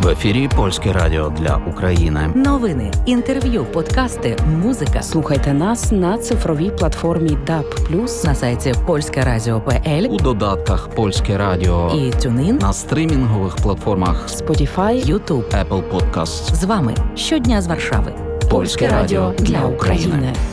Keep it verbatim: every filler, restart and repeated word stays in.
В ефірі Польське радіо для України. Новини, інтерв'ю, подкасти, музика. Слухайте нас на цифровій платформі даб плюс, На сайті польське радіо крапка пе ель У додатках Польське радіо і TuneIn, на стрімінгових платформах Spotify, YouTube. Apple Podcasts. З вами щодня з Варшави. Польське радіо для України.